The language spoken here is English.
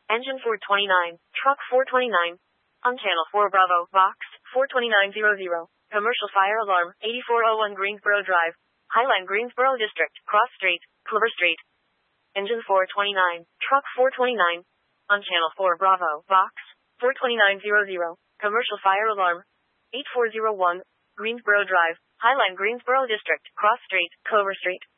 Engine 429, Truck 429. On Channel 4 Bravo, Vox 42900. Commercial fire alarm, 8401 Greensboro Drive. Highline Greensboro District, Cross Street, Clover Street. Engine 429, Truck 429. On Channel 4 Bravo, Vox 42900. Commercial fire alarm, 8401, Greensboro Drive. Highline Greensboro District, Cross Street, Clover Street.